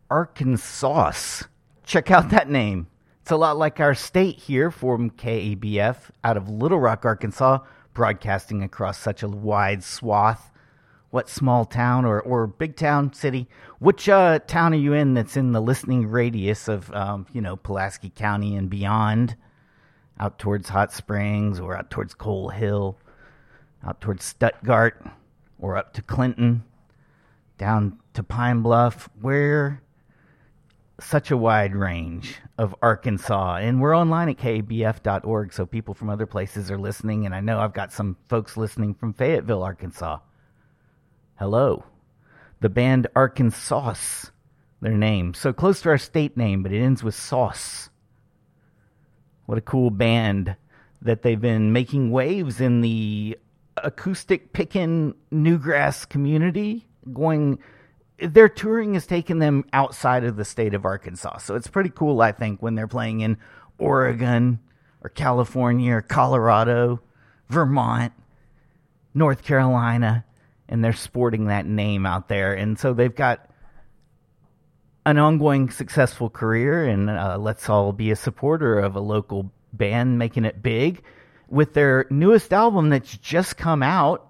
Arkansas. Check out that name. It's a lot like our state here from KABF out of Little Rock, Arkansas, broadcasting across such a wide swath. What small town or big town, city? Which town are you in that's in the listening radius of, Pulaski County and beyond? Out towards Hot Springs or out towards Coal Hill, out towards Stuttgart or up to Clinton, down to Pine Bluff, where such a wide range of Arkansas. And we're online at kabf.org, so people from other places are listening. And I know I've got some folks listening from Fayetteville, Arkansas. Hello. The band Arkansas, their name. So close to our state name, but it ends with sauce. What a cool band that they've been making waves in the acoustic pickin' newgrass community. Their touring has taken them outside of the state of Arkansas. So it's pretty cool, I think, when they're playing in Oregon or California or Colorado, Vermont, North Carolina, and they're sporting that name out there. And so they've got an ongoing successful career, and let's all be a supporter of a local band making it big with their newest album that's just come out,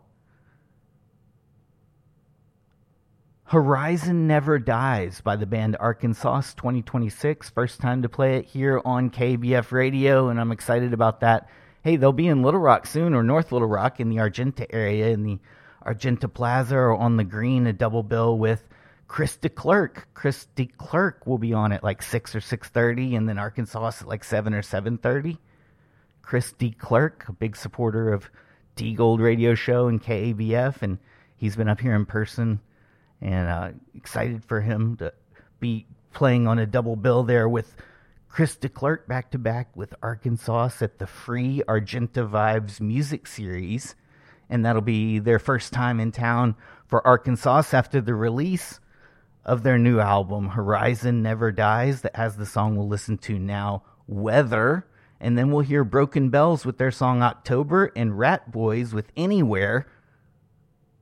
Horizon Never Dies by the band Arkansas 2026. First time to play it here on KBF Radio, and I'm excited about that. Hey, they'll be in Little Rock soon, or North Little Rock in the Argenta area, in the Argenta Plaza, or on the Green, a double bill with Chris DeClerc. Chris DeClerc will be on at like 6 or 6:30, and then Arkansas at like 7 or 7:30. Chris DeClerc, a big supporter of D Gold Radio Show and KABF, and he's been up here in person, and excited for him to be playing on a double bill there with Chris DeClerc back-to-back with Arkansas at the free Argenta Vibes music series, and that'll be their first time in town for Arkansas after the release of their new album, Horizon Never Dies, that has the song we'll listen to now, Weather. And then we'll hear Broken Bells with their song October, and Rat Boys with Anywhere.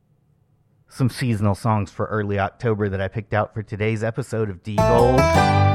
Some seasonal songs for early October that I picked out for today's episode of D Gold.